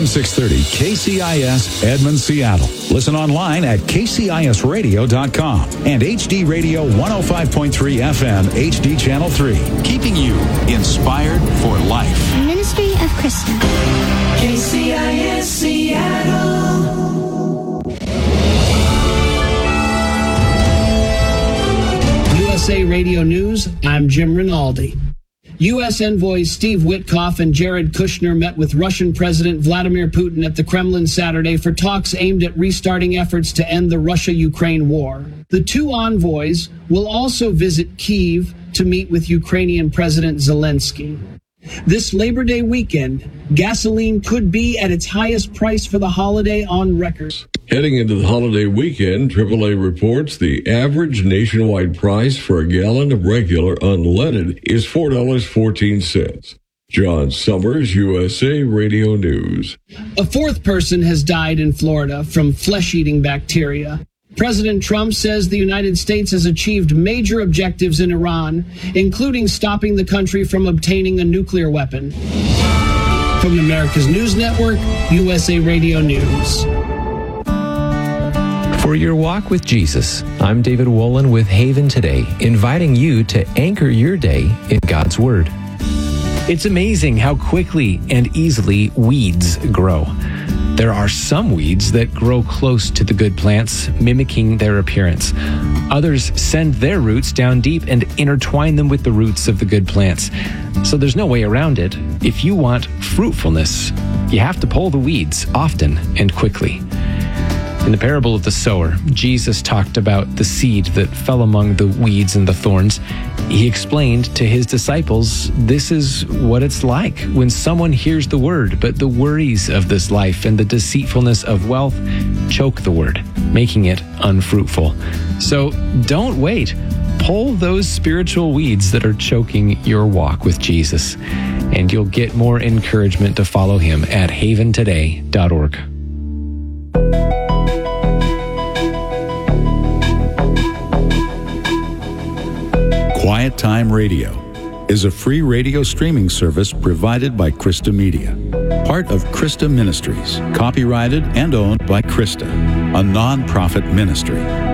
AM 630 KCIS Edmond, Seattle. Listen online at kcisradio.com and HD Radio 105.3 FM HD Channel 3. Keeping you inspired for life. Ministry of Krista. KCIS Seattle. USA Radio News, I'm Jim Rinaldi. U.S. envoys Steve Witkoff and Jared Kushner met with Russian President Vladimir Putin at the Kremlin Saturday for talks aimed at restarting efforts to end the Russia-Ukraine war. The two envoys will also visit Kyiv to meet with Ukrainian President Zelensky. This Labor Day weekend, gasoline could be at its highest price for the holiday on record. Heading into the holiday weekend, AAA reports the average nationwide price for a gallon of regular unleaded is $4.14. John Summers, USA Radio News. A fourth person has died in Florida from flesh-eating bacteria. President Trump says the United States has achieved major objectives in Iran, including stopping the country from obtaining a nuclear weapon. From America's News Network, USA Radio News. For your walk with Jesus, I'm David Wolin with Haven Today, inviting you to anchor your day in God's Word. It's amazing how quickly and easily weeds grow. There are some weeds that grow close to the good plants, mimicking their appearance. Others send their roots down deep and intertwine them with the roots of the good plants. So there's no way around it. If you want fruitfulness, you have to pull the weeds often and quickly. In the parable of the sower, Jesus talked about the seed that fell among the weeds and the thorns. He explained to his disciples, this is what it's like when someone hears the word, but the worries of this life and the deceitfulness of wealth choke the word, making it unfruitful. So don't wait. Pull those spiritual weeds that are choking your walk with Jesus, and you'll get more encouragement to follow him at haventoday.org. Quiet Time Radio is a free radio streaming service provided by Krista Media, part of Krista Ministries, copyrighted and owned by Krista, a non-profit ministry.